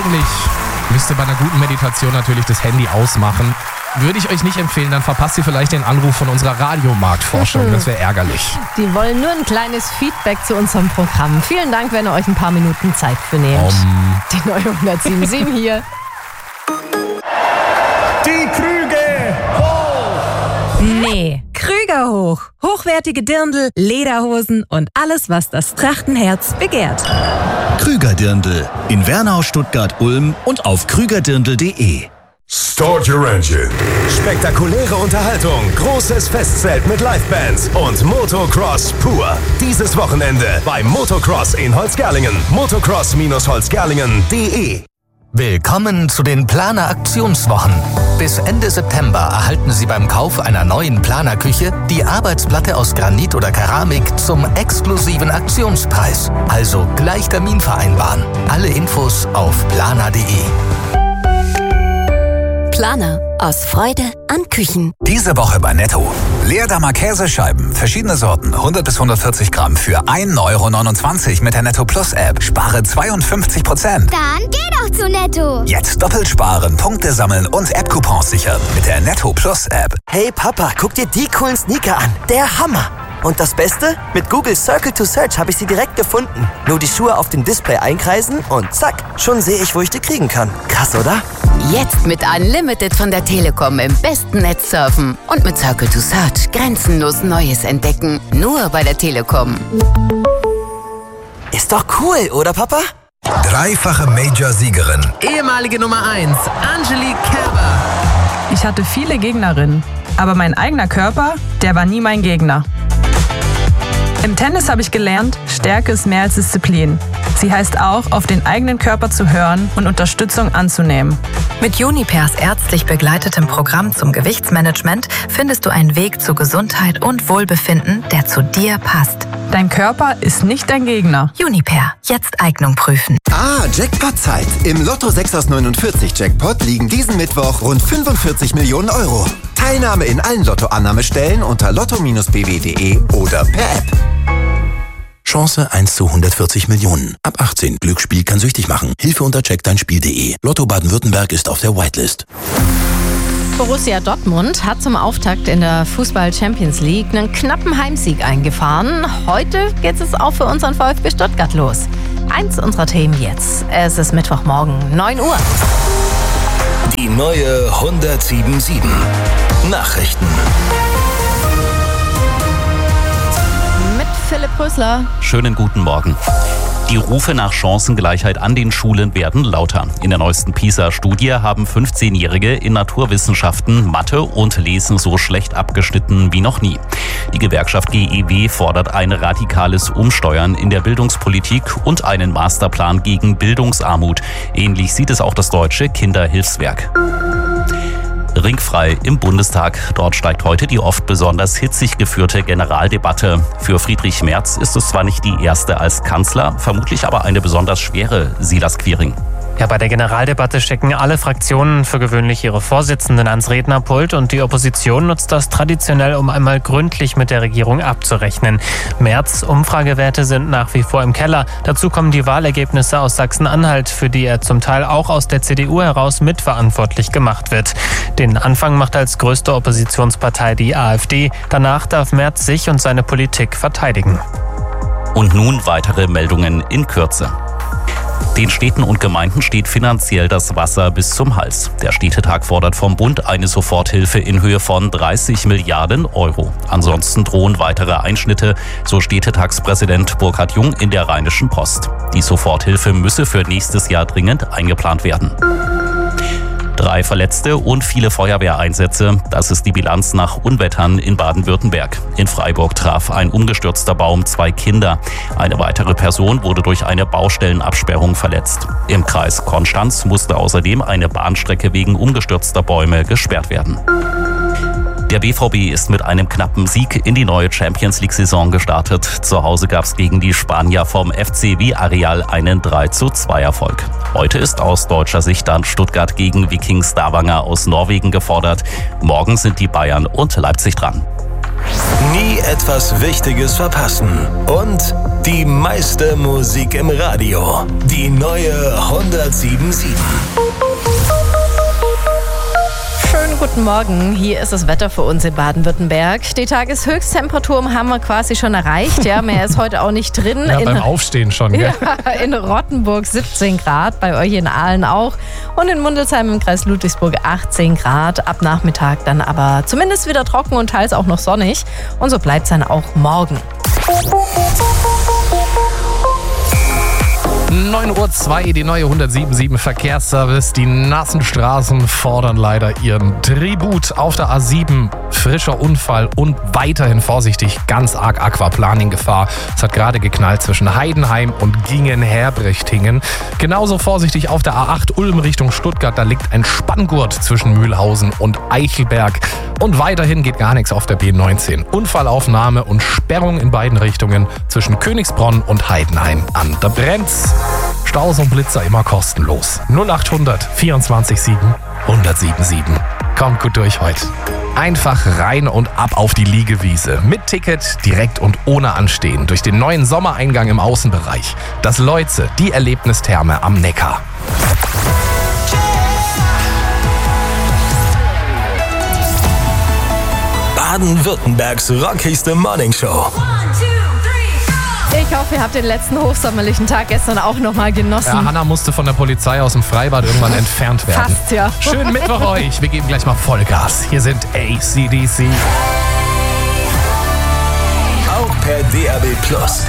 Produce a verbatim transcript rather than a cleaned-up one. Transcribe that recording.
Eigentlich müsst ihr bei einer guten Meditation natürlich das Handy ausmachen. Würde ich euch nicht empfehlen, dann verpasst ihr vielleicht den Anruf von unserer Radiomarktforschung. Das wäre ärgerlich. Die wollen nur ein kleines Feedback zu unserem Programm. Vielen Dank, wenn ihr euch ein paar Minuten Zeit für nehmt. Um. Die neue hundertsieben sieben hier. Die Krüge hoch! Nee, Krüger hoch. Hochwertige Dirndl, Lederhosen und alles, was das Trachtenherz begehrt. Krüger Dirndl in Wernau, Stuttgart, Ulm und auf krügerdirndl punkt de. Start your engine. Spektakuläre Unterhaltung, großes Festzelt mit Livebands und Motocross pur. Dieses Wochenende bei Motocross in Holzgerlingen. motocross holzgerlingen punkt de. Willkommen zu den Planer Aktionswochen. Bis Ende September erhalten Sie beim Kauf einer neuen Planerküche die Arbeitsplatte aus Granit oder Keramik zum exklusiven Aktionspreis. Also gleich Termin vereinbaren. Alle Infos auf planer punkt de. Planer. Aus Freude an Küchen. Diese Woche bei Netto. Leerdammer Käsescheiben, verschiedene Sorten, hundert bis hundertvierzig Gramm für ein Euro neunundzwanzig mit der Netto Plus App. Spare zweiundfünfzig Prozent. Dann geh doch zu Netto. Jetzt doppelt sparen, Punkte sammeln und App-Coupons sichern mit der Netto Plus App. Hey Papa, guck dir die coolen Sneaker an. Der Hammer. Und das Beste? Mit Google Circle to Search habe ich sie direkt gefunden. Nur die Schuhe auf dem Display einkreisen und zack, schon sehe ich, wo ich die kriegen kann. Krass, oder? Jetzt mit Unlimited von der Telekom im besten Netz surfen. Und mit Circle to Search grenzenlos Neues entdecken. Nur bei der Telekom. Ist doch cool, oder Papa? Dreifache Major-Siegerin. Ehemalige Nummer eins, Angelique Kerber. Ich hatte viele Gegnerinnen, aber mein eigener Körper, der war nie mein Gegner. Im Tennis habe ich gelernt, Stärke ist mehr als Disziplin. Sie heißt auch, auf den eigenen Körper zu hören und Unterstützung anzunehmen. Mit Junipers ärztlich begleitetem Programm zum Gewichtsmanagement findest du einen Weg zu Gesundheit und Wohlbefinden, der zu dir passt. Dein Körper ist nicht dein Gegner. Juniper, jetzt Eignung prüfen. Ah, Jackpot-Zeit. Im Lotto sechs aus neunundvierzig Jackpot liegen diesen Mittwoch rund fünfundvierzig Millionen Euro. Teilnahme in allen Lottoannahmestellen unter lotto Bindestrich b w punkt de oder per App. Chance eins zu hundertvierzig Millionen. Ab achtzehn. Glücksspiel kann süchtig machen. Hilfe unter check dein spiel punkt de. Lotto Baden-Württemberg ist auf der Whitelist. Borussia Dortmund hat zum Auftakt in der Fußball-Champions League einen knappen Heimsieg eingefahren. Heute geht es auch für unseren VfB Stuttgart los. Eins unserer Themen jetzt. Es ist Mittwochmorgen, neun Uhr. Die neue hundertsieben sieben. Nachrichten. Mit Philipp Rösler. Schönen guten Morgen. Die Rufe nach Chancengleichheit an den Schulen werden lauter. In der neuesten PISA-Studie haben fünfzehnjährige in Naturwissenschaften, Mathe und Lesen so schlecht abgeschnitten wie noch nie. Die Gewerkschaft G E W fordert ein radikales Umsteuern in der Bildungspolitik und einen Masterplan gegen Bildungsarmut. Ähnlich sieht es auch das Deutsche Kinderhilfswerk. Ringfrei im Bundestag. Dort steigt heute die oft besonders hitzig geführte Generaldebatte. Für Friedrich Merz ist es zwar nicht die erste als Kanzler, vermutlich aber eine besonders schwere, Silas Quiring. Ja, bei der Generaldebatte stecken alle Fraktionen für gewöhnlich ihre Vorsitzenden ans Rednerpult und die Opposition nutzt das traditionell, um einmal gründlich mit der Regierung abzurechnen. Merz' Umfragewerte sind nach wie vor im Keller. Dazu kommen die Wahlergebnisse aus Sachsen-Anhalt, für die er zum Teil auch aus der C D U heraus mitverantwortlich gemacht wird. Den Anfang macht als größte Oppositionspartei die AfD. Danach darf Merz sich und seine Politik verteidigen. Und nun weitere Meldungen in Kürze. Den Städten und Gemeinden steht finanziell das Wasser bis zum Hals. Der Städtetag fordert vom Bund eine Soforthilfe in Höhe von dreißig Milliarden Euro. Ansonsten drohen weitere Einschnitte, so Städtetagspräsident Burkhard Jung in der Rheinischen Post. Die Soforthilfe müsse für nächstes Jahr dringend eingeplant werden. Drei Verletzte und viele Feuerwehreinsätze. Das ist die Bilanz nach Unwettern in Baden-Württemberg. In Freiburg traf ein umgestürzter Baum zwei Kinder. Eine weitere Person wurde durch eine Baustellenabsperrung verletzt. Im Kreis Konstanz musste außerdem eine Bahnstrecke wegen umgestürzter Bäume gesperrt werden. Der B V B ist mit einem knappen Sieg in die neue Champions-League-Saison gestartet. Zu Hause gab es gegen die Spanier vom F C Villarreal einen drei zu zwei Erfolg. Heute ist aus deutscher Sicht dann Stuttgart gegen Viking Stavanger aus Norwegen gefordert. Morgen sind die Bayern und Leipzig dran. Nie etwas Wichtiges verpassen und Die meiste Musik im Radio. Die neue hundertsieben Komma sieben. Schönen guten Morgen. Hier ist das Wetter für uns in Baden-Württemberg. Die Tageshöchsttemperatur haben wir quasi schon erreicht. Ja, mehr ist heute auch nicht drin. Ja, in, beim Aufstehen schon, gell? Ja, in Rottenburg siebzehn Grad, bei euch in Aalen auch. Und in Mundelsheim im Kreis Ludwigsburg achtzehn Grad. Ab Nachmittag dann aber zumindest wieder trocken und teils auch noch sonnig. Und so bleibt es dann auch morgen. neun Uhr zwei, die neue hundertsieben Komma sieben Verkehrsservice. Die nassen Straßen fordern leider ihren Tribut auf der A sieben. Frischer Unfall und weiterhin vorsichtig, ganz arg Aquaplaning-Gefahr. Es hat gerade geknallt zwischen Heidenheim und Gingen-Herbrechtingen. Genauso vorsichtig auf der A acht Ulm Richtung Stuttgart. Da liegt ein Spanngurt zwischen Mühlhausen und Eichelberg. Und weiterhin geht gar nichts auf der B neunzehn. Unfallaufnahme und Sperrung in beiden Richtungen zwischen Königsbronn und Heidenheim an der Brenz. Staus und Blitzer immer kostenlos. null achthundert vierundzwanzig sieben hundertsieben sieben. Kommt gut durch heute. Einfach rein und ab auf die Liegewiese. Mit Ticket, direkt und ohne Anstehen. Durch den neuen Sommereingang im Außenbereich. Das Leutze, die Erlebnistherme am Neckar. Baden-Württembergs rockigste Morningshow. Ich hoffe, ihr habt den letzten hochsommerlichen Tag gestern auch nochmal genossen. Ja, Hannah musste von der Polizei aus dem Freibad irgendwann entfernt werden. Fast, ja. Schönen Mittwoch euch. Wir geben gleich mal Vollgas. Hier sind A C D C. Auch per D A B Plus.